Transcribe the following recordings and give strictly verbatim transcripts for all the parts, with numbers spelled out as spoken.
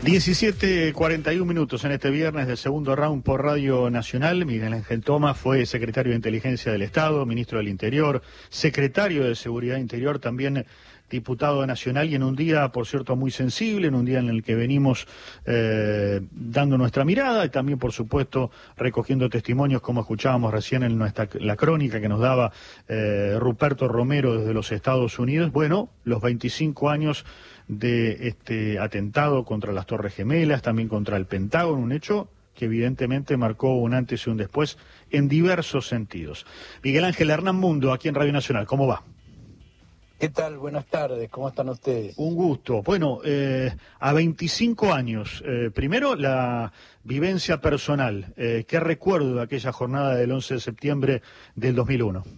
diecisiete cuarenta y uno minutos en este viernes del segundo round por Radio Nacional. Miguel Ángel Tomás fue secretario de Inteligencia del Estado, ministro del Interior, secretario de Seguridad Interior, también diputado nacional, y en un día, por cierto, muy sensible, en un día en el que venimos eh, dando nuestra mirada y también, por supuesto, recogiendo testimonios, como escuchábamos recién en nuestra la crónica que nos daba eh, Ruperto Romero desde los Estados Unidos. Bueno, los veinticinco años de este atentado contra las Torres Gemelas, también contra el Pentágono, un hecho que evidentemente marcó un antes y un después en diversos sentidos. Miguel Ángel Hernán Mundo, aquí en Radio Nacional, ¿cómo va? ¿Qué tal? Buenas tardes, ¿cómo están ustedes? Un gusto. Bueno, eh, a veinticinco años, eh, primero la vivencia personal. Eh, ¿Qué recuerdo de aquella jornada del once de septiembre del dos mil uno?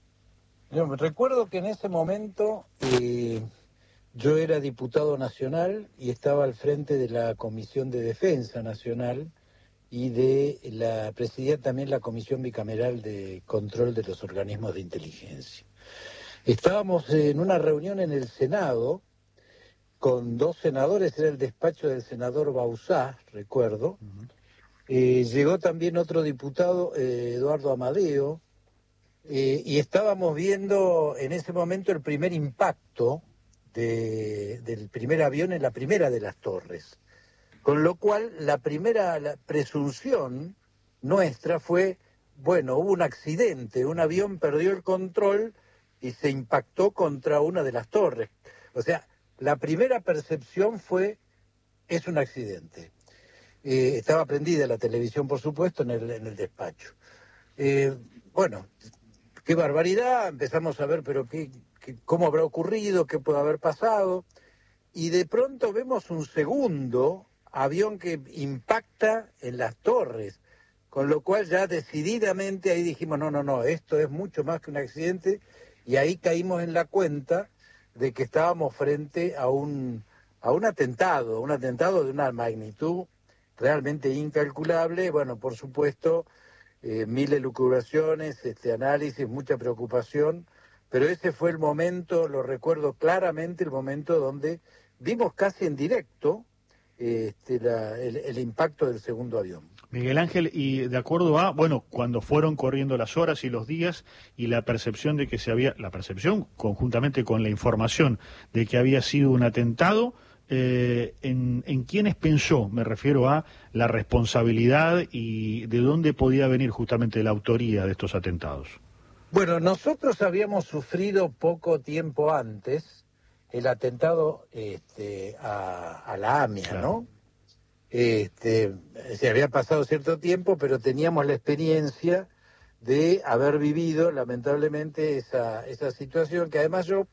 Yo me recuerdo que en ese momento eh, yo era diputado nacional y estaba al frente de la Comisión de Defensa Nacional y de la presidía también la Comisión Bicameral de Control de los Organismos de Inteligencia. Estábamos en una reunión en el Senado con dos senadores, era el despacho del senador Bauzá, recuerdo. Uh-huh. eh, llegó también otro diputado, eh, Eduardo Amadeo, eh, y estábamos viendo en ese momento el primer impacto de, del primer avión en la primera de las torres. Con lo cual, la primera la presunción nuestra fue, bueno, hubo un accidente, un avión perdió el control y se impactó contra una de las torres. O sea, la primera percepción fue, es un accidente. Eh, estaba prendida la televisión, por supuesto, en el, en el despacho. Eh, bueno, qué barbaridad, empezamos a ver, pero qué, qué, cómo habrá ocurrido, qué puede haber pasado. Y de pronto vemos un segundo avión que impacta en las torres, con lo cual ya decididamente ahí dijimos, no, no, no, esto es mucho más que un accidente. Y ahí caímos en la cuenta de que estábamos frente a un, a un atentado, un atentado de una magnitud realmente incalculable. Bueno, por supuesto, eh, mil elucubraciones, este análisis, mucha preocupación, pero ese fue el momento, lo recuerdo claramente, el momento donde vimos casi en directo este, la, el, el impacto del segundo avión. Miguel Ángel, y de acuerdo a, bueno, cuando fueron corriendo las horas y los días y la percepción de que se había, la percepción conjuntamente con la información de que había sido un atentado, eh, en, ¿en quiénes pensó? Me refiero a la responsabilidad y de dónde podía venir justamente la autoría de estos atentados. Bueno, nosotros habíamos sufrido poco tiempo antes el atentado este, a, a la AMIA, claro. ¿no? Este, se había pasado cierto tiempo, pero teníamos la experiencia de haber vivido, lamentablemente, esa, esa situación, que además yo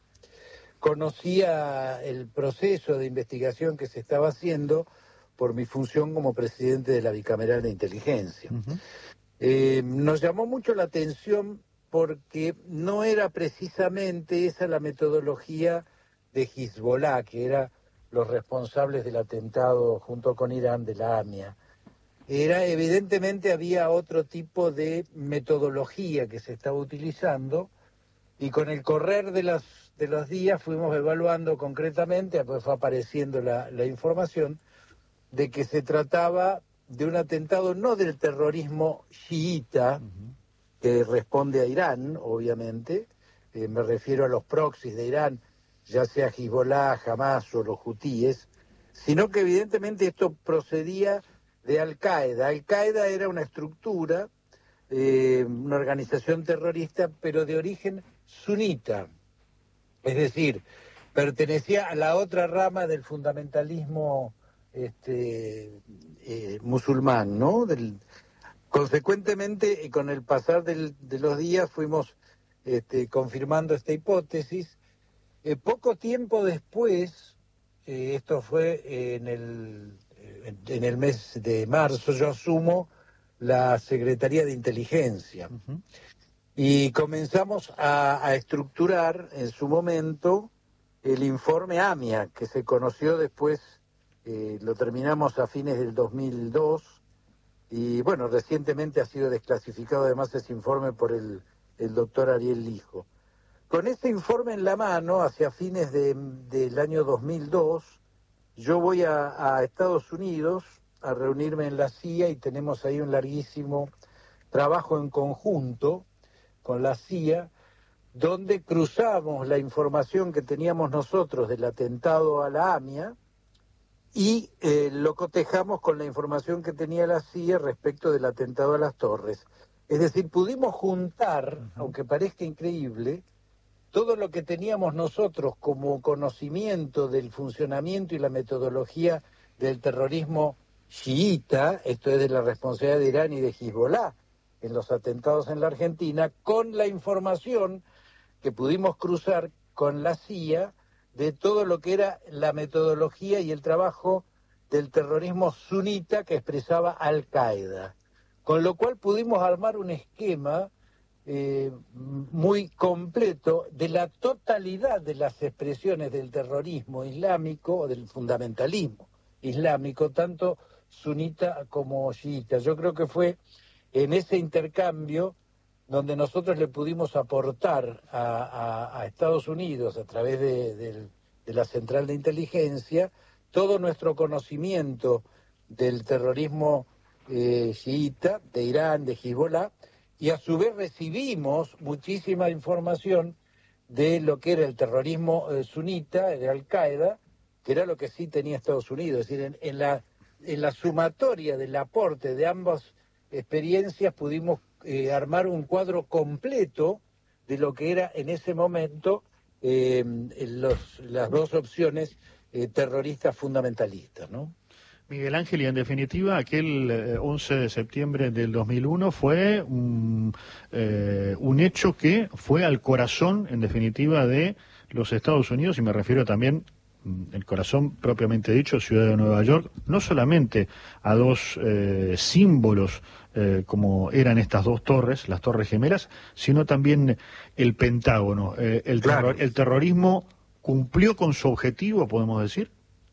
conocía el proceso de investigación que se estaba haciendo por mi función como presidente de la Bicameral de Inteligencia. Uh-huh. Eh, nos llamó mucho la atención porque no era precisamente esa la metodología de Hezbollah, que era los responsables del atentado junto con Irán de la AMIA. Era, evidentemente había otro tipo de metodología que se estaba utilizando y con el correr de los, de los días fuimos evaluando concretamente, pues fue apareciendo la, la información de que se trataba de un atentado no del terrorismo chiita, uh-huh. que responde a Irán, obviamente, eh, me refiero a los proxies de Irán, ya sea Hezbollah, Hamas o los hutíes, sino que evidentemente esto procedía de Al-Qaeda. Al-Qaeda era una estructura, eh, una organización terrorista, pero de origen sunita, es decir, pertenecía a la otra rama del fundamentalismo este, eh, musulmán, ¿no? Del, consecuentemente, con el pasar del, de los días fuimos este, confirmando esta hipótesis. Eh, poco tiempo después, eh, esto fue en el, en, en el mes de marzo, yo asumo la Secretaría de Inteligencia. Uh-huh. Y comenzamos a, a estructurar en su momento el informe AMIA, que se conoció después, eh, lo terminamos a fines del dos mil dos, y bueno, recientemente ha sido desclasificado además ese informe por el, el doctor Ariel Lijo. Con ese informe en la mano, hacia fines de, del año dos mil dos, yo voy a, a Estados Unidos a reunirme en la C I A y tenemos ahí un larguísimo trabajo en conjunto con la C I A, donde cruzamos la información que teníamos nosotros del atentado a la AMIA y eh, lo cotejamos con la información que tenía la C I A respecto del atentado a las Torres. Es decir, pudimos juntar, uh-huh. aunque parezca increíble, todo lo que teníamos nosotros como conocimiento del funcionamiento y la metodología del terrorismo chiita, esto es de la responsabilidad de Irán y de Hezbollah en los atentados en la Argentina, con la información que pudimos cruzar con la C I A de todo lo que era la metodología y el trabajo del terrorismo sunita que expresaba Al-Qaeda. Con lo cual pudimos armar un esquema eh, muy completo de la totalidad de las expresiones del terrorismo islámico o del fundamentalismo islámico, tanto sunita como chiita. Yo creo que fue en ese intercambio donde nosotros le pudimos aportar a, a, a Estados Unidos, a través de, de, de la Central de Inteligencia, todo nuestro conocimiento del terrorismo eh, chiita, de Irán, de Hezbollah, y a su vez recibimos muchísima información de lo que era el terrorismo eh, sunita, de Al-Qaeda, que era lo que sí tenía Estados Unidos. Es decir, en, en, la, en la sumatoria del aporte de ambas experiencias pudimos eh, armar un cuadro completo de lo que era en ese momento eh, los, las dos opciones eh, terroristas fundamentalistas, ¿no? Miguel Ángel, y en definitiva, aquel eh, once de septiembre del dos mil uno fue un, eh, un hecho que fue al corazón, en definitiva, de los Estados Unidos, y me refiero también, el corazón propiamente dicho, ciudad de Nueva York, no solamente a dos eh, símbolos eh, como eran estas dos torres, las Torres Gemelas, sino también el Pentágono. Eh, el, claro. terror, ¿El terrorismo cumplió con su objetivo, podemos decir?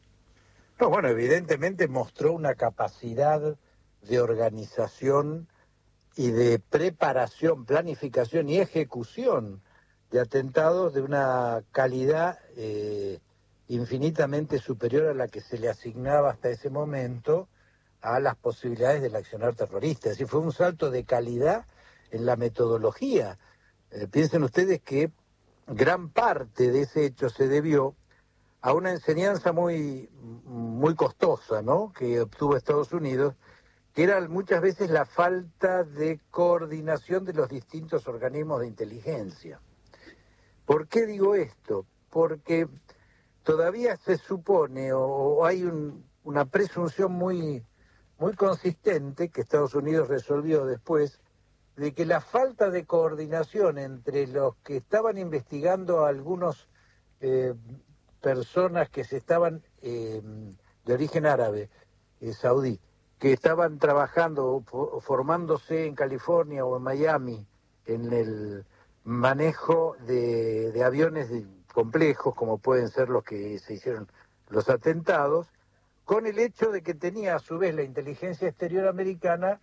No, bueno, evidentemente mostró una capacidad de organización y de preparación, planificación y ejecución de atentados de una calidad eh, infinitamente superior a la que se le asignaba hasta ese momento a las posibilidades del accionar terrorista. Es decir, fue un salto de calidad en la metodología. Eh, piensen ustedes que gran parte de ese hecho se debió a una enseñanza muy, muy costosa, ¿no?, que obtuvo Estados Unidos, que era muchas veces la falta de coordinación de los distintos organismos de inteligencia. ¿Por qué digo esto? Porque todavía se supone, o, o hay un, una presunción muy, muy consistente, que Estados Unidos resolvió después, de que la falta de coordinación entre los que estaban investigando a algunos eh, personas que se estaban, eh, de origen árabe, eh, saudí, que estaban trabajando o formándose en California o en Miami en el manejo de, de aviones de, complejos, como pueden ser los que se hicieron los atentados, con el hecho de que tenía a su vez la inteligencia exterior americana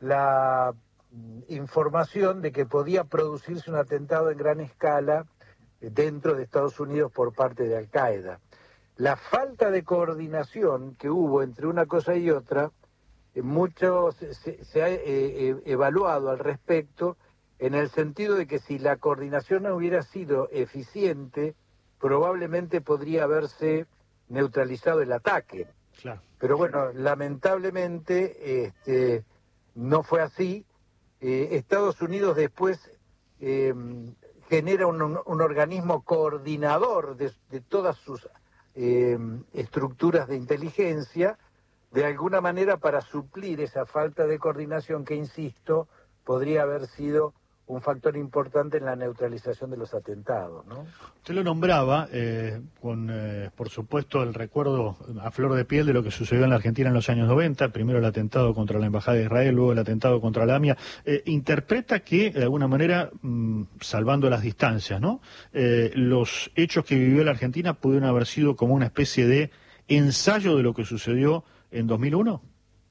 la información de que podía producirse un atentado en gran escala dentro de Estados Unidos por parte de Al-Qaeda. La falta de coordinación que hubo entre una cosa y otra, mucho se, se ha eh, evaluado al respecto, en el sentido de que si la coordinación no hubiera sido eficiente, probablemente podría haberse neutralizado el ataque. Claro. Pero bueno, lamentablemente este, no fue así. Eh, Estados Unidos después eh, genera un, un, un organismo coordinador de, de todas sus eh, estructuras de inteligencia, de alguna manera para suplir esa falta de coordinación que, insisto, podría haber sido un factor importante en la neutralización de los atentados, ¿no? Usted lo nombraba, eh, con, eh, por supuesto, el recuerdo a flor de piel de lo que sucedió en la Argentina en los años noventa, primero el atentado contra la Embajada de Israel, luego el atentado contra la AMIA. Eh, interpreta que, de alguna manera, mmm, salvando las distancias, ¿no?, eh, los hechos que vivió la Argentina pudieron haber sido como una especie de ensayo de lo que sucedió en dos mil uno.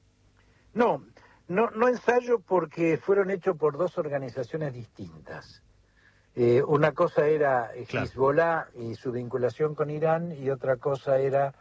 No, no, no ensayo, porque fueron hechos por dos organizaciones distintas. Eh, una cosa era Hezbollah y su vinculación con Irán, y otra cosa era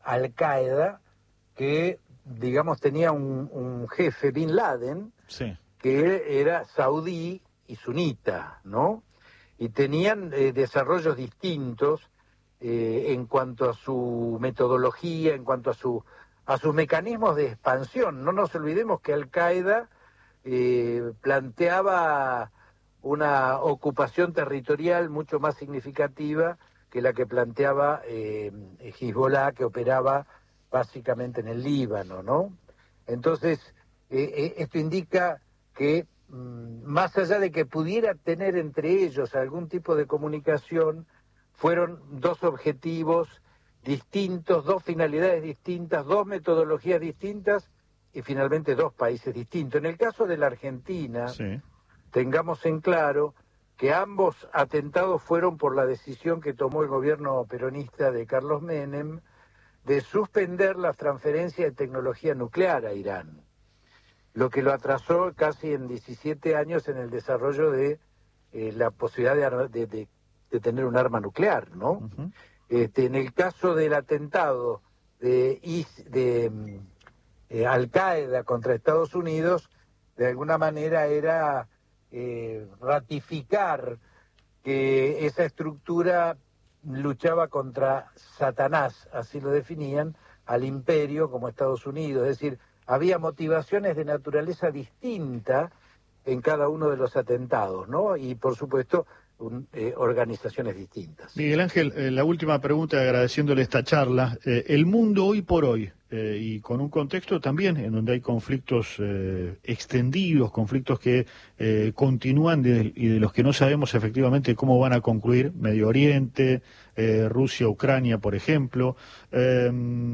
Al-Qaeda, que, digamos, tenía un, un jefe, Bin Laden, sí. que era saudí y sunita, ¿no? Y tenían eh, desarrollos distintos eh, en cuanto a su metodología, en cuanto a su a sus mecanismos de expansión. No nos olvidemos que Al-Qaeda eh, planteaba una ocupación territorial mucho más significativa que la que planteaba eh, Hezbollah, que operaba básicamente en el Líbano, ¿no? Entonces, eh, eh, esto indica que mmm, más allá de que pudiera tener entre ellos algún tipo de comunicación, fueron dos objetivos distintos, dos finalidades distintas, dos metodologías distintas y finalmente dos países distintos. En el caso de la Argentina, Sí. tengamos en claro que ambos atentados fueron por la decisión que tomó el gobierno peronista de Carlos Menem de suspender la transferencia de tecnología nuclear a Irán, lo que lo atrasó casi en diecisiete años en el desarrollo de eh, la posibilidad de, de, de tener un arma nuclear, ¿no? Uh-huh. Este, en el caso del atentado de, de eh, Al-Qaeda contra Estados Unidos, de alguna manera era eh, ratificar que esa estructura luchaba contra Satanás, así lo definían, al imperio como Estados Unidos. Es decir, había motivaciones de naturaleza distinta en cada uno de los atentados, ¿no? Y, por supuesto, un, eh, organizaciones distintas. Miguel Ángel, eh, la última pregunta, agradeciéndole esta charla. Eh, el mundo hoy por hoy, eh, y con un contexto también en donde hay conflictos eh, extendidos, conflictos que eh, continúan de, y de los que no sabemos efectivamente cómo van a concluir, Medio Oriente, eh, Rusia, Ucrania, por ejemplo. Eh,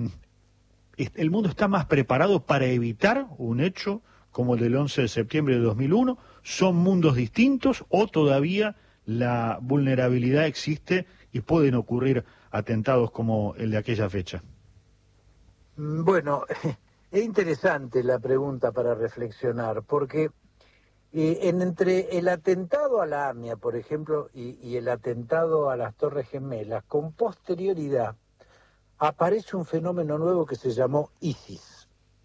¿El mundo está más preparado para evitar un hecho como el del once de septiembre de dos mil uno? ¿Son mundos distintos o todavía la vulnerabilidad existe y pueden ocurrir atentados como el de aquella fecha? Bueno, es interesante la pregunta para reflexionar, porque eh, en, entre el atentado a la AMIA, por ejemplo, y, y el atentado a las Torres Gemelas, con posterioridad aparece un fenómeno nuevo que se llamó ISIS,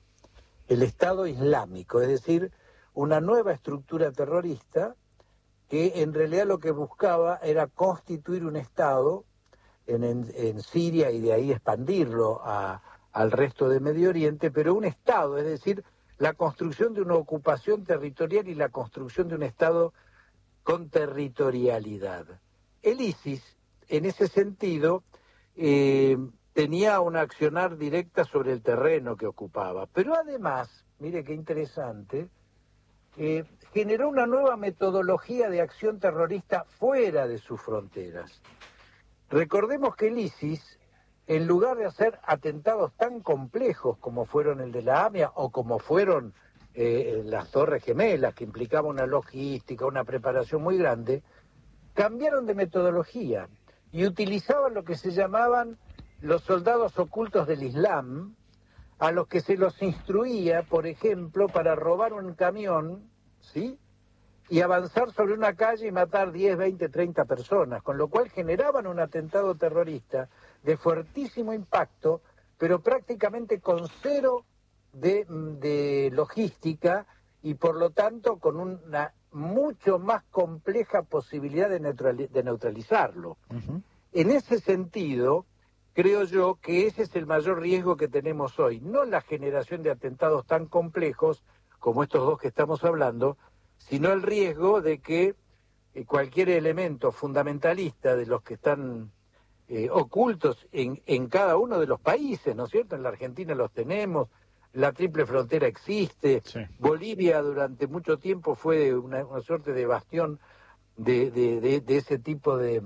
el Estado Islámico, es decir, una nueva estructura terrorista que en realidad lo que buscaba era constituir un Estado en, en, en Siria y de ahí expandirlo a, al resto de Medio Oriente, pero un Estado, es decir, la construcción de una ocupación territorial y la construcción de un Estado con territorialidad. El ISIS, en ese sentido, eh, tenía una accionar directa sobre el terreno que ocupaba, pero además, mire qué interesante, eh, generó una nueva metodología de acción terrorista fuera de sus fronteras. Recordemos que el ISIS, en lugar de hacer atentados tan complejos como fueron el de la AMIA o como fueron eh, las Torres Gemelas, que implicaba una logística, una preparación muy grande, cambiaron de metodología y utilizaban lo que se llamaban los soldados ocultos del Islam, a los que se los instruía, por ejemplo, para robar un camión, ¿sí?, y avanzar sobre una calle y matar diez, veinte, treinta personas, con lo cual generaban un atentado terrorista de fuertísimo impacto, pero prácticamente con cero de, de logística y por lo tanto con una mucho más compleja posibilidad de, neutrali- de neutralizarlo. Uh-huh. En ese sentido, creo yo que ese es el mayor riesgo que tenemos hoy, no la generación de atentados tan complejos como estos dos que estamos hablando, sino el riesgo de que eh, cualquier elemento fundamentalista de los que están eh, ocultos en, en cada uno de los países, ¿no es cierto? En la Argentina los tenemos, la triple frontera existe, sí. Bolivia durante mucho tiempo fue una, una suerte de bastión de, de, de, de ese tipo de,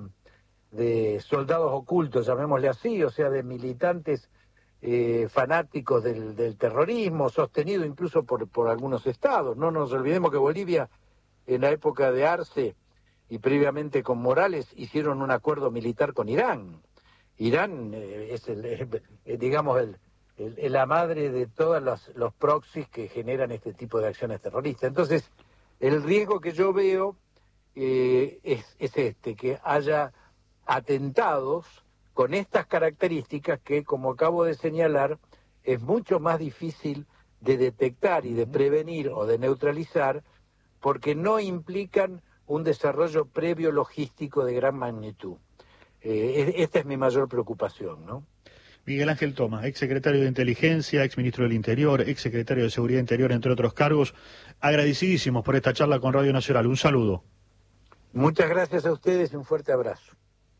de soldados ocultos, llamémosle así, o sea, de militantes eh, fanáticos del, del terrorismo, sostenido incluso por, por algunos estados. No nos olvidemos que Bolivia, en la época de Arce y previamente con Morales, hicieron un acuerdo militar con Irán. Irán eh, es, el, eh, digamos, el, el, la madre de todos los, los proxies que generan este tipo de acciones terroristas. Entonces, el riesgo que yo veo eh, es, es este, que haya atentados con estas características que, como acabo de señalar, es mucho más difícil de detectar y de prevenir o de neutralizar, porque no implican un desarrollo previo logístico de gran magnitud. Eh, esta es mi mayor preocupación, ¿no? Miguel Ángel Tomás, ex secretario de Inteligencia, ex ministro del Interior, ex secretario de Seguridad Interior, entre otros cargos, agradecidísimos por esta charla con Radio Nacional. Un saludo. Muchas gracias a ustedes y un fuerte abrazo.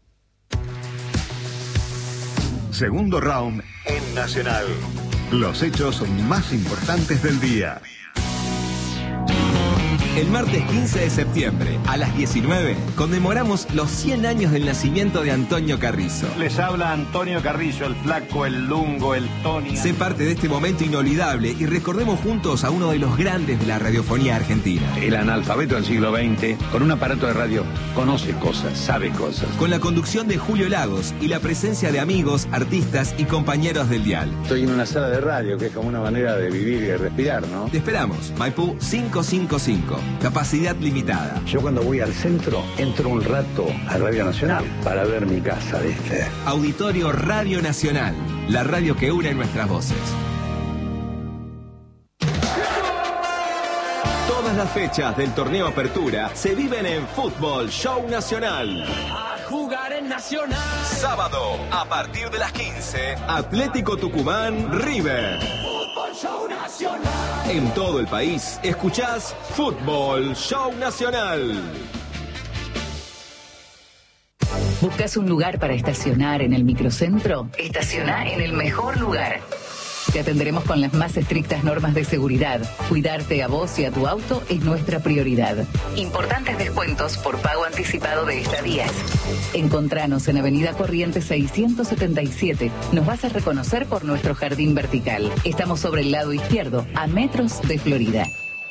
Segundo round en Nacional. Los hechos más importantes del día. El martes quince de septiembre, a las diecinueve, conmemoramos los cien años del nacimiento de Antonio Carrizo. Les habla Antonio Carrizo, el flaco, el lungo, el Tony. Sé parte de este momento inolvidable y recordemos juntos a uno de los grandes de la radiofonía argentina. El analfabeto del siglo veinte, con un aparato de radio, conoce cosas, sabe cosas. Con la conducción de Julio Lagos y la presencia de amigos, artistas y compañeros del dial. Estoy en una sala de radio, que es como una manera de vivir y de respirar, ¿no? Te esperamos, Maipú quinientos cincuenta y cinco. Capacidad limitada. Yo cuando voy al centro, entro un rato a Radio Nacional para ver mi casa, ¿viste? Auditorio Radio Nacional, la radio que une nuestras voces. Todas las fechas del torneo Apertura se viven en Fútbol Show Nacional. A jugar en Nacional. Sábado, a partir de las quince, Atlético Tucumán, River. Fútbol Show Nacional. En todo el país, escuchás Fútbol Show Nacional. ¿Buscas un lugar para estacionar en el microcentro? Estaciona en el mejor lugar. Te atenderemos con las más estrictas normas de seguridad. Cuidarte a vos y a tu auto es nuestra prioridad. Importantes descuentos por pago anticipado de estadías. Encontranos en Avenida Corrientes seiscientos setenta y siete. Nos vas a reconocer por nuestro jardín vertical. Estamos sobre el lado izquierdo, a metros de Florida.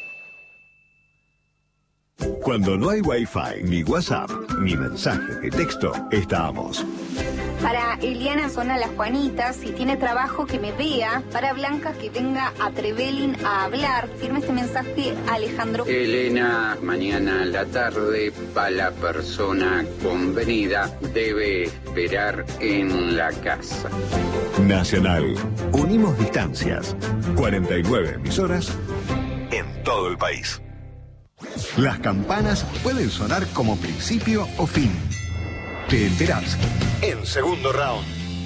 Cuando no hay Wi-Fi, ni WhatsApp, ni mensajes de texto, estamos. Para Eliana Zona Las Juanitas, si tiene trabajo que me vea. Para Blanca, que venga a Trevelin a hablar. Firme este mensaje a Alejandro. Elena, mañana a la tarde, para la persona convenida, debe esperar en la casa. Nacional. Unimos distancias. cuarenta y nueve emisoras en todo el país. Las campanas pueden sonar como principio o fin. Te enterás en Segundo Round.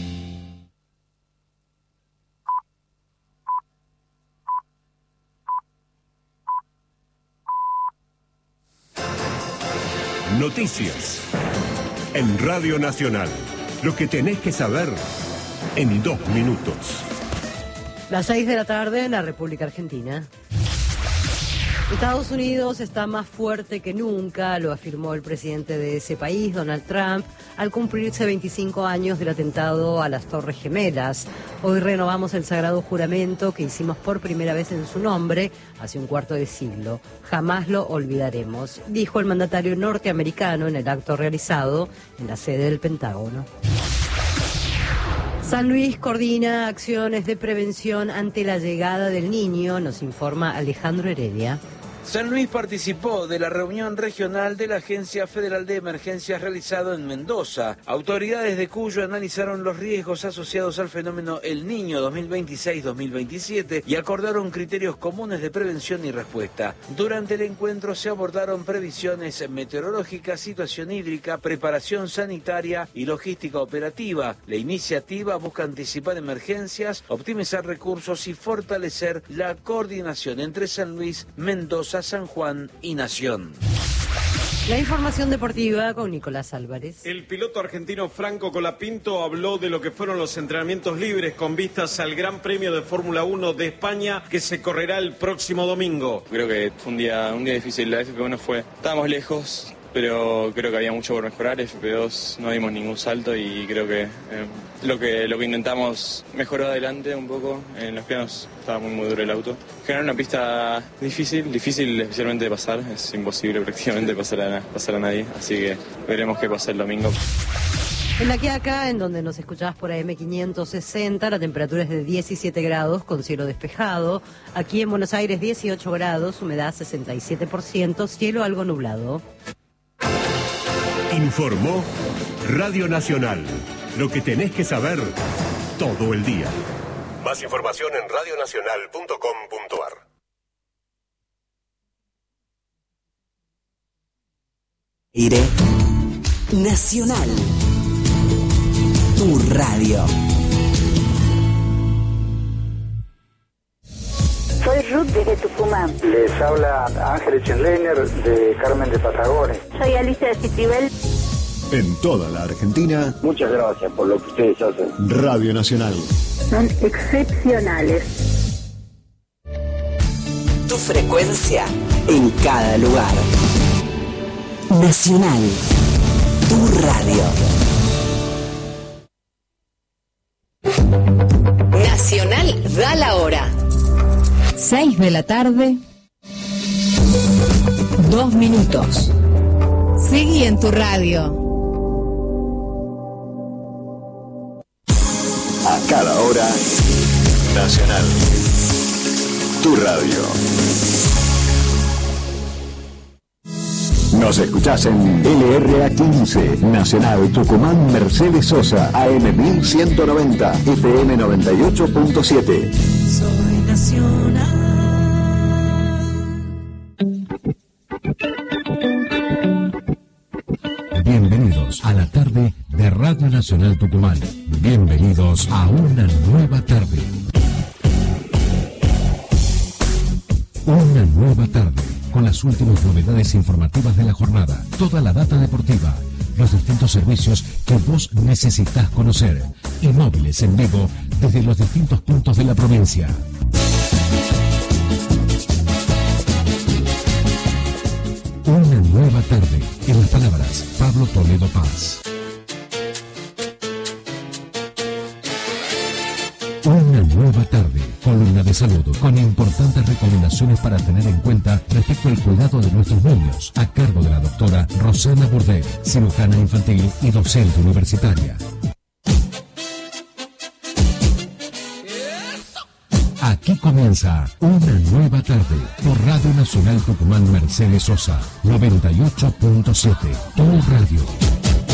Noticias en Radio Nacional. Lo que tenés que saber en dos minutos. Las seis de la tarde en la República Argentina. Estados Unidos está más fuerte que nunca, lo afirmó el presidente de ese país, Donald Trump, al cumplirse veinticinco años del atentado a las Torres Gemelas. Hoy renovamos el sagrado juramento que hicimos por primera vez en su nombre hace un cuarto de siglo. Jamás lo olvidaremos, dijo el mandatario norteamericano en el acto realizado en la sede del Pentágono. San Luis coordina acciones de prevención ante la llegada del niño, nos informa Alejandro Heredia. San Luis participó de la reunión regional de la Agencia Federal de Emergencias realizado en Mendoza. Autoridades de Cuyo analizaron los riesgos asociados al fenómeno El Niño dos mil veintiséis dos mil veintisiete y acordaron criterios comunes de prevención y respuesta. Durante el encuentro se abordaron previsiones meteorológicas, situación hídrica, preparación sanitaria y logística operativa. La iniciativa busca anticipar emergencias, optimizar recursos y fortalecer la coordinación entre San Luis, Mendoza, San Juan y Nación. La información deportiva con Nicolás Álvarez. El piloto argentino Franco Colapinto habló de lo que fueron los entrenamientos libres con vistas al Gran Premio de Fórmula uno de España que se correrá el próximo domingo. Creo que fue un día, un día difícil, la F P uno fue, estábamos lejos, pero creo que había mucho por mejorar. F P dos no dimos ningún salto y creo que eh, lo que lo que intentamos mejoró adelante un poco. En los pianos estaba muy muy duro el auto. Generar una pista difícil, difícil especialmente de pasar, es imposible prácticamente pasar a, pasar a nadie, así que veremos qué pasa el domingo. En La Quiaca, en donde nos escuchabas por A M quinientos sesenta, la temperatura es de diecisiete grados con cielo despejado. Aquí en Buenos Aires dieciocho grados, humedad sesenta y siete por ciento, cielo algo nublado. Informó Radio Nacional. Lo que tenés que saber todo el día. Más información en radio nacional punto com punto a r. Aire Nacional, tu radio. Soy Ruth desde Tucumán. Les habla Ángel Echenleiner de Carmen de Patagones. Soy Alicia de Citibel. En toda la Argentina. Muchas gracias por lo que ustedes hacen. Radio Nacional. Son excepcionales. Tu frecuencia en cada lugar. Nacional, tu radio. Nacional da la hora. Seis de la tarde. Dos minutos. Seguí en tu radio. A cada hora, Nacional, tu radio. Nos escuchás en L R A quince, Nacional Tucumán Mercedes Sosa, A M mil ciento noventa, F M noventa y ocho punto siete. Soy Nacional. Bienvenidos a la tarde de Radio Nacional Tucumán. Bienvenidos a una nueva tarde. Una nueva tarde con las últimas novedades informativas de la jornada, toda la data deportiva, los distintos servicios que vos necesitas conocer y móviles en vivo desde los distintos puntos de la provincia. Una nueva tarde, en las palabras Pablo Toledo Paz. Una nueva tarde, columna de salud, con importantes recomendaciones para tener en cuenta respecto al cuidado de nuestros niños, a cargo de la doctora Rosana Burdel, cirujana infantil y docente universitaria. Aquí comienza una nueva tarde por Radio Nacional Tucumán Mercedes Sosa, noventa y ocho punto siete, tu radio.